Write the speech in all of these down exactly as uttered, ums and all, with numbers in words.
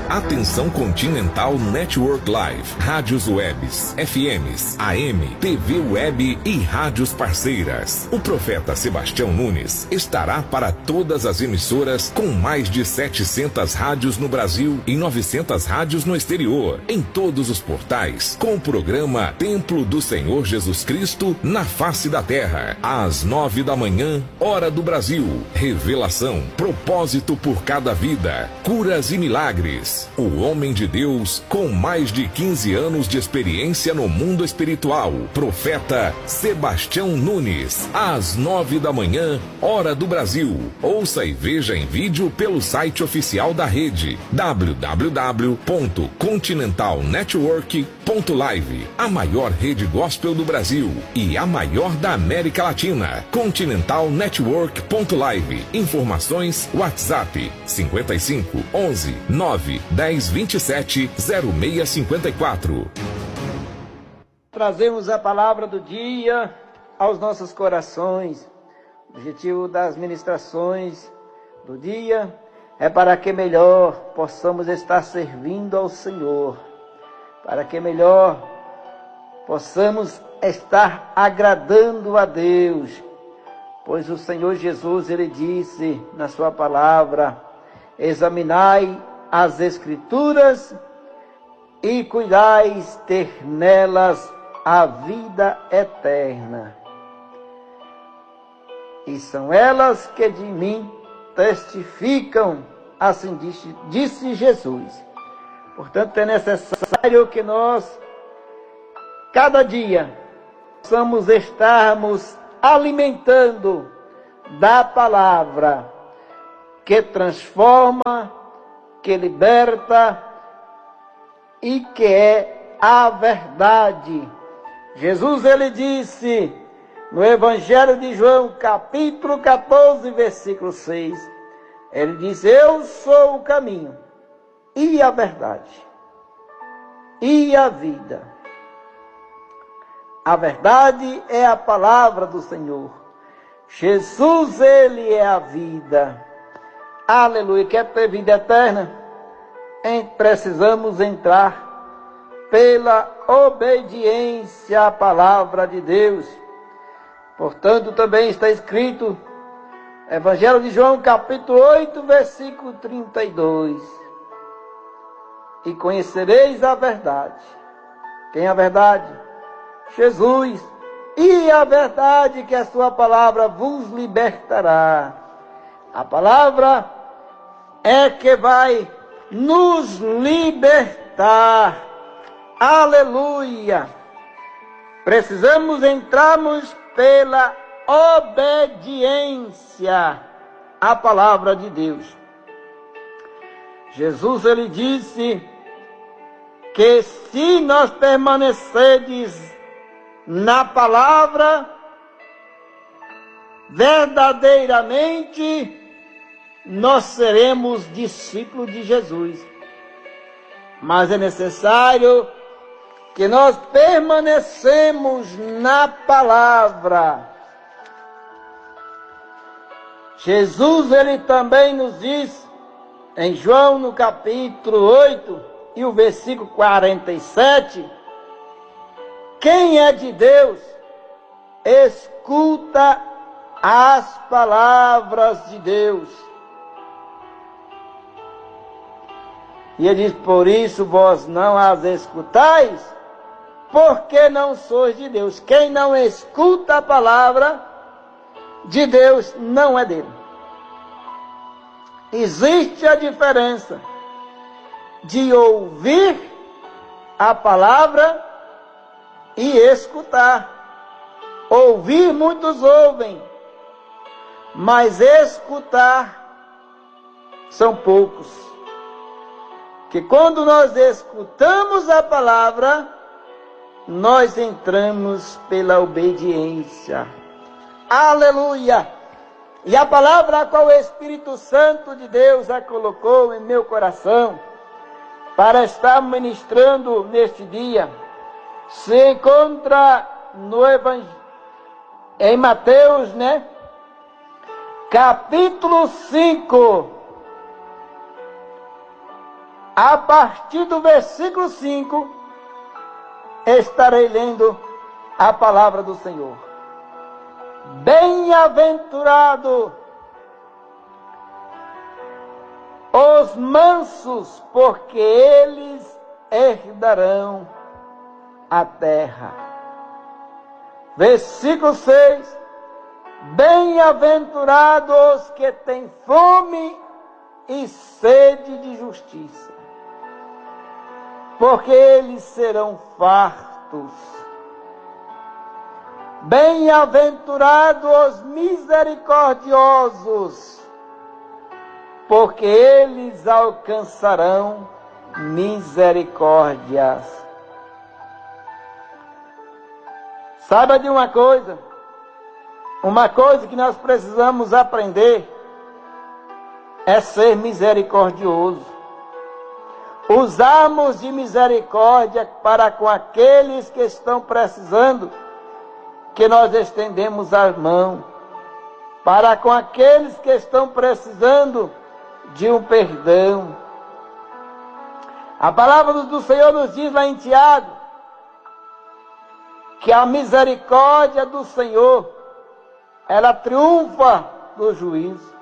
Atenção Continental Network Live, rádios webs, F Ms, A M, T V web e rádios parceiras. O profeta Sebastião Nunes estará para todas as emissoras com mais de setecentas rádios no Brasil e novecentas rádios no exterior, em todos os portais, com o programa Templo do Senhor Jesus Cristo na face da terra, às nove da manhã, hora do Brasil. Revelação, propósito por cada vida, curas e milagres. O homem de Deus com mais de quinze anos de experiência no mundo espiritual, profeta Sebastião Nunes, às nove da manhã, hora do Brasil. Ouça e veja em vídeo pelo site oficial da rede, w w w ponto continental network ponto live, a maior rede gospel do Brasil e a maior da América Latina. continental network ponto live. Informações WhatsApp cinquenta e cinco, onze, nove, dez, vinte e sete, zero seis cinquenta e quatro. Trazemos a palavra do dia aos nossos corações. O objetivo das ministrações do dia é para que melhor possamos estar servindo ao Senhor, para que melhor possamos estar agradando a Deus, pois o Senhor Jesus, Ele disse na sua palavra: examinai as Escrituras e cuidais ter nelas a vida eterna. E são elas que de mim testificam, assim disse, disse Jesus. Portanto, é necessário que nós, cada dia, possamos estarmos alimentando da palavra que transforma, que liberta e que é a verdade. Jesus, ele disse no Evangelho de João, capítulo quatorze, versículo seis, ele diz: eu sou o caminho e a verdade e a vida. A verdade é a palavra do Senhor. Jesus, ele é a vida. Aleluia. Quer ter vida eterna? Precisamos entrar pela obediência à palavra de Deus. Portanto, também está escrito, Evangelho de João, capítulo oito, versículo trinta e dois. E conhecereis a verdade. Quem é a verdade? Jesus. E a verdade que a sua palavra vos libertará. A palavra é que vai nos libertar. Aleluia! Precisamos entrarmos pela obediência à palavra de Deus. Jesus, ele disse que se nós permanecerdes na palavra, verdadeiramente nós seremos discípulos de Jesus. Mas é necessário que nós permanecemos na palavra. Jesus, ele também nos diz em João, no capítulo oito e o versículo quarenta e sete, quem é de Deus, escuta as palavras de Deus. E ele diz: por isso vós não as escutais, porque não sois de Deus. Quem não escuta a palavra de Deus não é dele. Existe a diferença de ouvir a palavra e escutar. Ouvir muitos ouvem, mas escutar são poucos. Que quando nós escutamos a palavra, nós entramos pela obediência. Aleluia! E a palavra a qual o Espírito Santo de Deus a colocou em meu coração para estar ministrando neste dia, se encontra no Evangelho, em Mateus, né? Capítulo cinco, a partir do versículo cinco, estarei lendo a palavra do Senhor. Bem-aventurado os mansos, porque eles herdarão a terra. Versículo seis. Bem-aventurados os que têm fome e sede de justiça, porque eles serão fartos. Bem-aventurados os misericordiosos, porque eles alcançarão misericórdias. Saiba de uma coisa, uma coisa que nós precisamos aprender é ser misericordioso. Usarmos de misericórdia para com aqueles que estão precisando, que nós estendemos as mãos. Para com aqueles que estão precisando de um perdão. A palavra do Senhor nos diz lá em Tiago, que a misericórdia do Senhor, ela triunfa do juízo.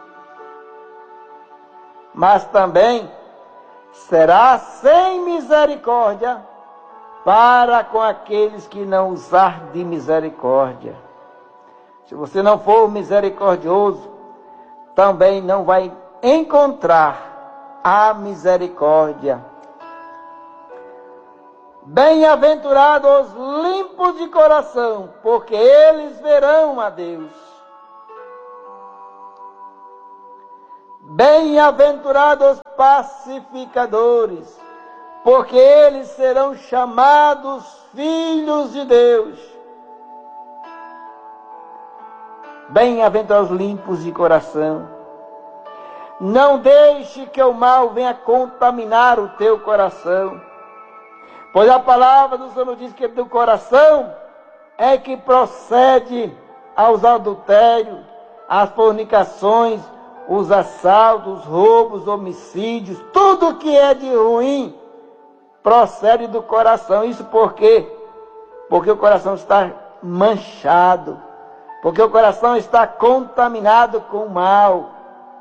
Mas também será sem misericórdia para com aqueles que não usar de misericórdia. Se você não for misericordioso, também não vai encontrar a misericórdia. Bem-aventurados os limpos de coração, porque eles verão a Deus. Bem-aventurados os pacificadores, porque eles serão chamados filhos de Deus. Bem-aventurados os limpos de coração. Não deixe que o mal venha contaminar o teu coração. Pois a palavra do Senhor diz que do coração é que procede aos adultérios, às fornicações, os assaltos, os roubos, homicídios, tudo que é de ruim procede do coração. Isso por quê? Porque o coração está manchado, porque o coração está contaminado com o mal.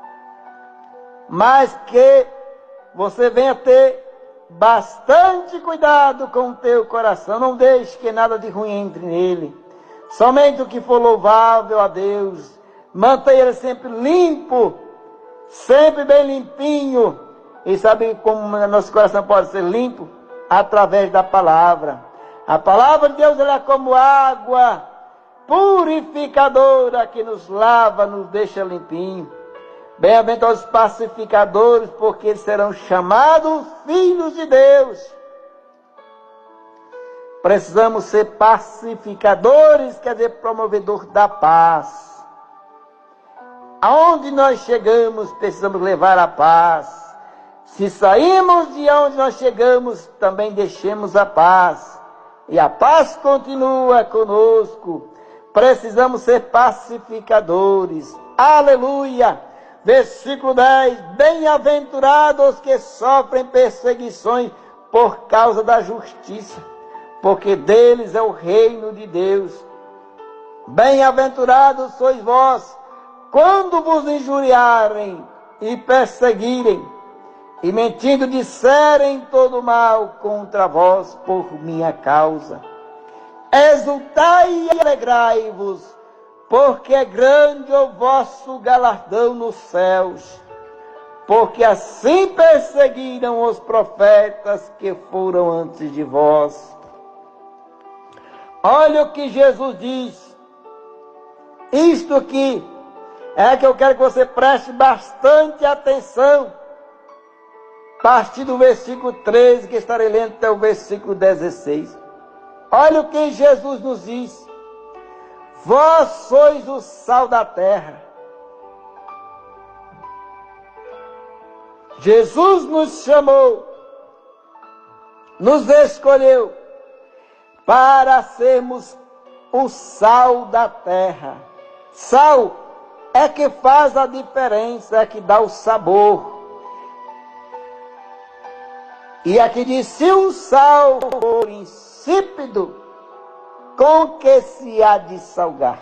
Mas que você venha ter bastante cuidado com o teu coração, não deixe que nada de ruim entre nele. Somente o que for louvável a Deus, mantenha ele sempre limpo, sempre bem limpinho. E sabe como nosso coração pode ser limpo? Através da palavra. A palavra de Deus, ela é como água purificadora que nos lava, nos deixa limpinho. Bem-aventurados os pacificadores, porque eles serão chamados filhos de Deus. Precisamos ser pacificadores, quer dizer, promovedor da paz. Aonde nós chegamos, precisamos levar a paz. Se saímos de onde nós chegamos, também deixemos a paz. E a paz continua conosco. Precisamos ser pacificadores. Aleluia! Versículo dez. Bem-aventurados os que sofrem perseguições por causa da justiça, porque deles é o reino de Deus. Bem-aventurados sois vós, quando vos injuriarem e perseguirem, e mentindo disserem todo mal contra vós por minha causa. Exultai e alegrai-vos, porque é grande o vosso galardão nos céus, porque assim perseguiram os profetas que foram antes de vós. Olha o que Jesus diz. Isto aqui é que eu quero que você preste bastante atenção. A partir do versículo treze, que estarei lendo até o versículo dezesseis. Olha o que Jesus nos diz. Vós sois o sal da terra. Jesus nos chamou, nos escolheu para sermos o sal da terra. Sal é que faz a diferença, é que dá o sabor. E aqui diz, se o sal for insípido, com que se há de salgar?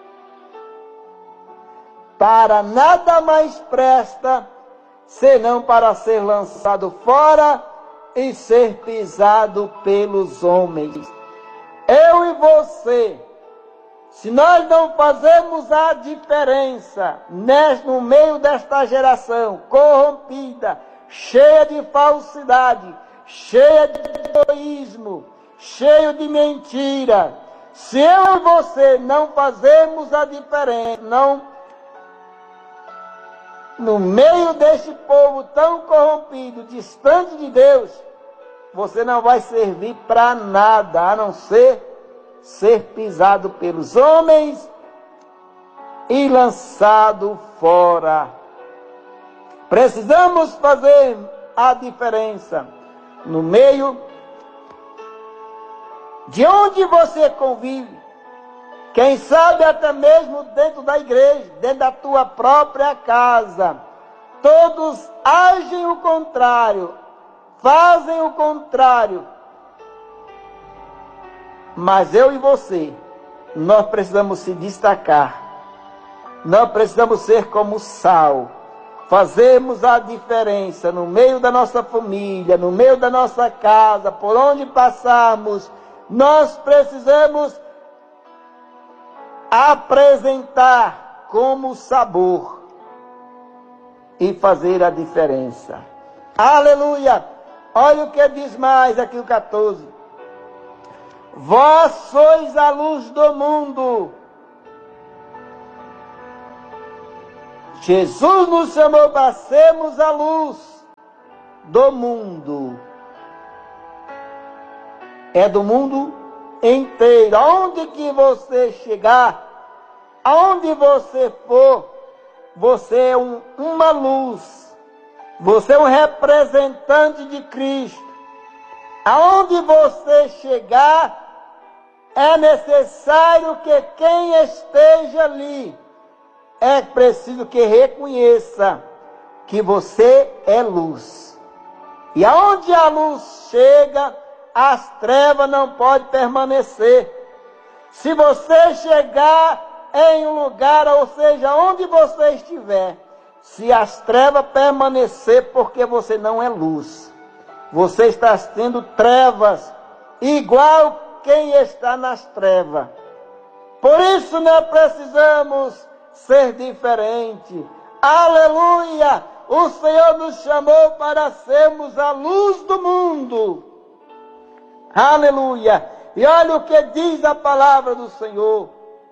Para nada mais presta, senão para ser lançado fora e ser pisado pelos homens. Eu e você, se nós não fazemos a diferença no meio desta geração corrompida, cheia de falsidade, cheia de egoísmo, cheio de mentira, se eu e você não fazemos a diferença, não, no meio deste povo tão corrompido, distante de Deus, você não vai servir para nada, a não ser ser pisado pelos homens e lançado fora. Precisamos fazer a diferença no meio de onde você convive. Quem sabe até mesmo dentro da igreja, dentro da tua própria casa. Todos agem o contrário, fazem o contrário. Mas eu e você, nós precisamos se destacar. Nós precisamos ser como sal. Fazemos a diferença no meio da nossa família, no meio da nossa casa, por onde passarmos. Nós precisamos apresentar como sabor e fazer a diferença. Aleluia! Olha o que diz mais aqui o quatorze. Vós sois a luz do mundo. Jesus nos chamou para sermos a luz do mundo. É do mundo inteiro. Aonde que você chegar, aonde você for, você é um, uma luz. Você é um representante de Cristo. Aonde você chegar, é necessário que quem esteja ali, é preciso que reconheça que você é luz. E aonde a luz chega, as trevas não podem permanecer. Se você chegar em um lugar, ou seja, onde você estiver, se as trevas permanecer, porque você não é luz, você está tendo trevas, igual quem está nas trevas. Por isso nós precisamos ser diferente. Aleluia! O Senhor nos chamou para sermos a luz do mundo. Aleluia! E olha o que diz a palavra do Senhor.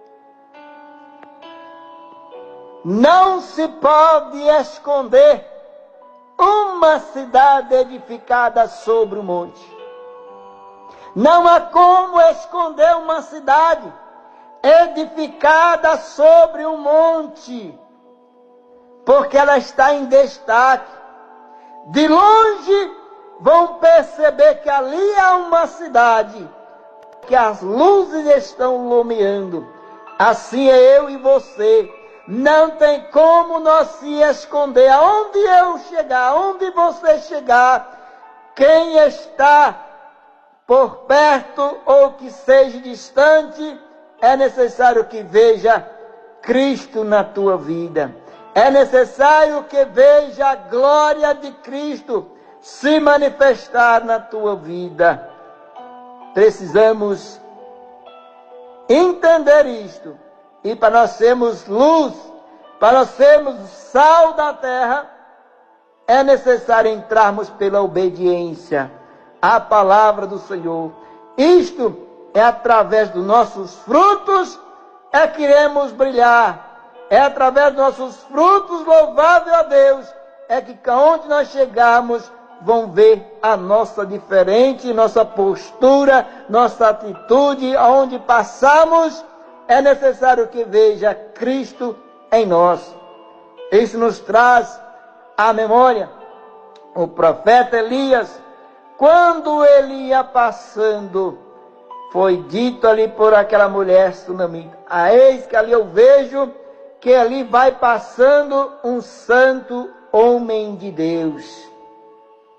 Não se pode esconder uma cidade edificada sobre o monte. Não há como esconder uma cidade edificada sobre um monte, porque ela está em destaque. De longe vão perceber que ali há uma cidade, que as luzes estão iluminando. Assim é eu e você. Não tem como nós se esconder. Aonde eu chegar, aonde você chegar, quem está por perto ou que seja distante, é necessário que veja Cristo na tua vida. É necessário que veja a glória de Cristo se manifestar na tua vida. Precisamos entender isto. E para nós sermos luz, para nós sermos sal da terra, é necessário entrarmos pela obediência à palavra do Senhor. Isto é através dos nossos frutos é que iremos brilhar. É através dos nossos frutos, louvável a Deus, é que onde nós chegarmos, vão ver a nossa diferente, nossa postura, nossa atitude, aonde passamos, é necessário que veja Cristo em nós. Isso nos traz à memória o profeta Elias, quando ele ia passando, foi dito ali por aquela mulher sunamita, a eis que ali eu vejo que ali vai passando um santo homem de Deus.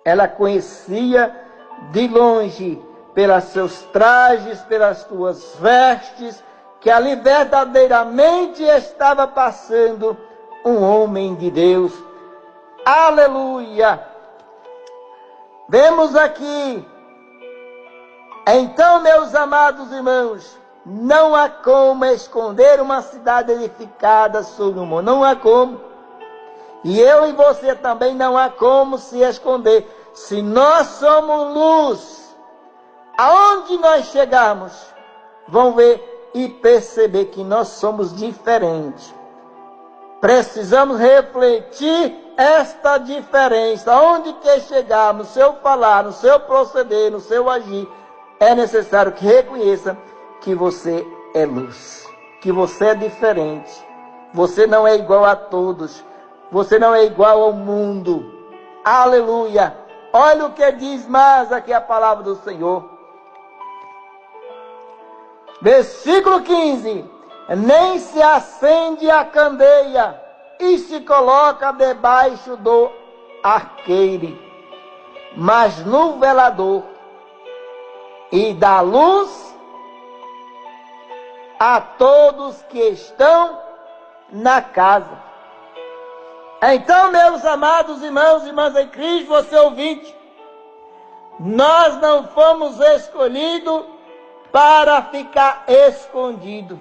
Ela conhecia de longe, pelos seus trajes, pelas suas vestes, que ali verdadeiramente estava passando um homem de Deus. Aleluia! Vemos aqui, então, meus amados irmãos, não há como esconder uma cidade edificada sobre o monte, não há como. E eu e você também não há como se esconder. Se nós somos luz, aonde nós chegarmos, vão ver e perceber que nós somos diferentes. Precisamos refletir esta diferença. Aonde quer chegar, no seu falar, no seu proceder, no seu agir, é necessário que reconheça que você é luz, que você é diferente. Você não é igual a todos. Você não é igual ao mundo. Aleluia! Olha o que diz mais aqui a palavra do Senhor. Versículo quinze. Nem se acende a candeia e se coloca debaixo do arqueire, mas no velador, e dá luz a todos que estão na casa. Então, meus amados irmãos e irmãs em Cristo, você ouvinte, nós não fomos escolhidos para ficar escondidos.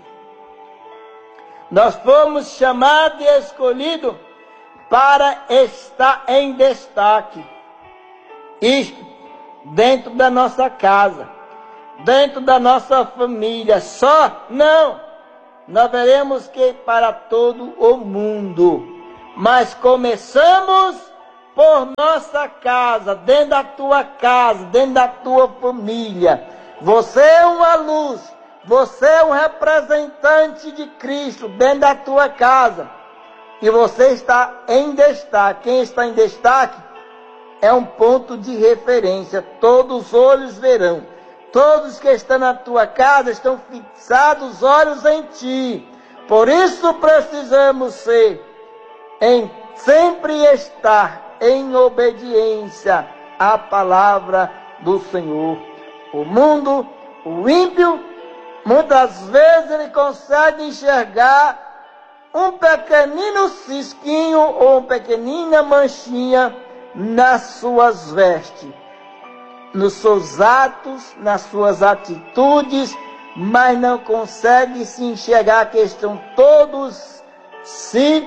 Nós fomos chamados e escolhidos para estar em destaque. Isto dentro da nossa casa, dentro da nossa família, só não. Nós veremos que para todo o mundo. Mas começamos por nossa casa, dentro da tua casa, dentro da tua família. Você é uma luz, você é um representante de Cristo dentro da tua casa. E você está em destaque. Quem está em destaque é um ponto de referência. Todos os olhos verão. Todos que estão na tua casa estão fixados os olhos em ti. Por isso precisamos ser em sempre estar em obediência à palavra do Senhor. O mundo, o ímpio, muitas vezes ele consegue enxergar um pequenino cisquinho ou uma pequenina manchinha nas suas vestes, nos seus atos, nas suas atitudes, mas não consegue se enxergar que estão todos se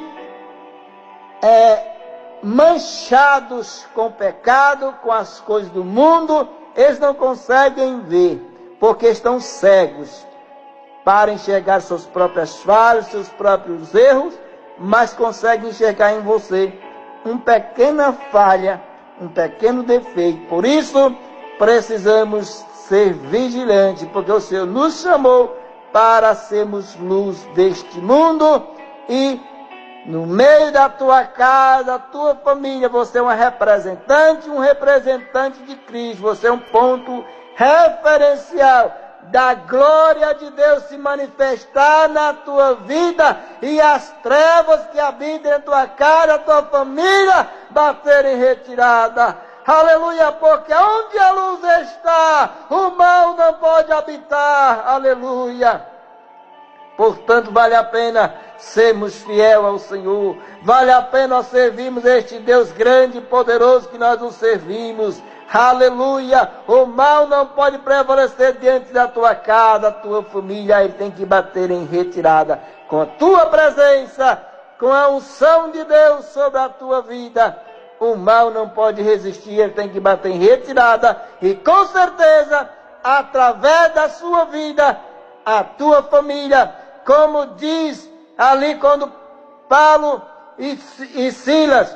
É, manchados com pecado, com as coisas do mundo. Eles não conseguem ver, porque estão cegos para enxergar suas próprias falhas, seus próprios erros, mas conseguem enxergar em você uma pequena falha, um pequeno defeito. Por isso, precisamos ser vigilantes, porque o Senhor nos chamou para sermos luz deste mundo. E no meio da tua casa, da tua família, você é um representante, um representante de Cristo. Você é um ponto referencial da glória de Deus se manifestar na tua vida e as trevas que habitam em tua casa, na tua família, baterem retirada. Aleluia, porque onde a luz está, o mal não pode habitar. Aleluia. Portanto, vale a pena sermos fiel ao Senhor. Vale a pena nós servirmos este Deus grande e poderoso que nós nos servimos. Aleluia! O mal não pode prevalecer diante da tua casa, da tua família. Ele tem que bater em retirada. Com a tua presença, com a unção de Deus sobre a tua vida, o mal não pode resistir. Ele tem que bater em retirada. E com certeza, através da sua vida, a tua família, como diz ali quando Paulo e, e Silas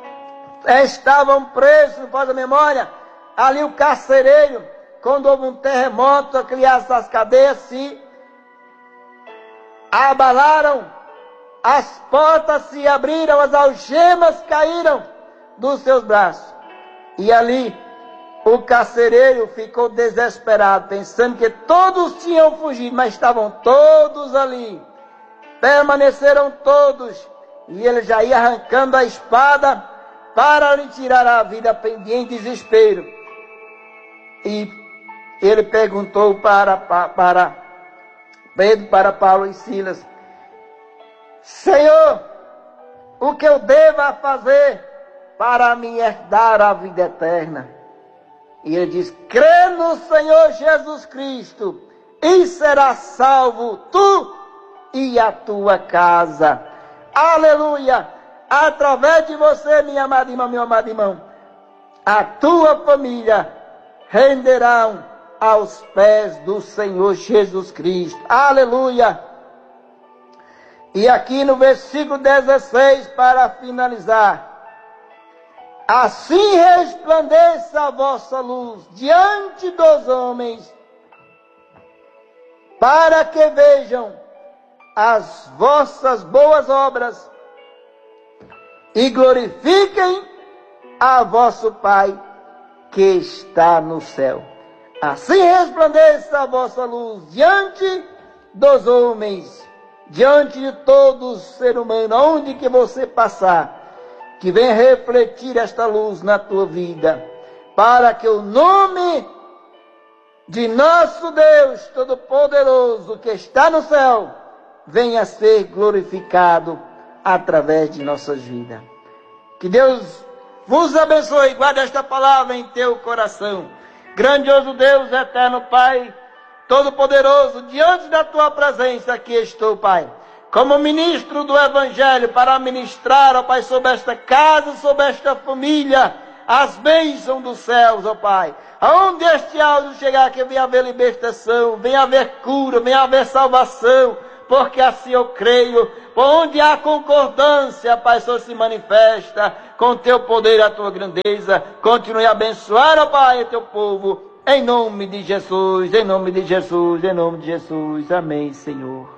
estavam presos, não faz a memória, ali o carcereiro, quando houve um terremoto, criaram as cadeias, se abalaram, as portas se abriram, as algemas caíram dos seus braços. E ali o carcereiro ficou desesperado, pensando que todos tinham fugido, mas estavam todos ali. Permaneceram todos. E ele já ia arrancando a espada para lhe tirar a vida, pendia em desespero. E ele perguntou para, para Pedro, para Paulo e Silas: Senhor, o que eu devo fazer para me herdar a vida eterna? E ele diz: crê no Senhor Jesus Cristo e serás salvo tu e a tua casa. Aleluia! Através de você, minha amada irmã, meu amado irmão, a tua família renderão aos pés do Senhor Jesus Cristo. Aleluia! E aqui no versículo dezesseis, para finalizar: assim resplandeça a vossa luz diante dos homens, para que vejam as vossas boas obras e glorifiquem a vosso Pai que está no céu. Assim resplandeça a vossa luz diante dos homens, diante de todo ser humano, onde que você passar, que venha refletir esta luz na tua vida, para que o nome de nosso Deus Todo-Poderoso, que está no céu, venha a ser glorificado através de nossas vidas. Que Deus vos abençoe, guarde esta palavra em teu coração. Grandioso Deus, eterno Pai, Todo-Poderoso, diante da tua presença aqui estou, Pai, como ministro do Evangelho, para ministrar, ó Pai, sobre esta casa, sobre esta família, as bênçãos dos céus, ó Pai. Aonde este áudio chegar, que venha haver libertação, venha haver cura, venha haver salvação, porque assim eu creio. Por onde há concordância, Pai, só se manifesta com teu poder e a tua grandeza. Continue a abençoar, ó Pai, o teu povo, em nome de Jesus, em nome de Jesus, em nome de Jesus. Amém, Senhor.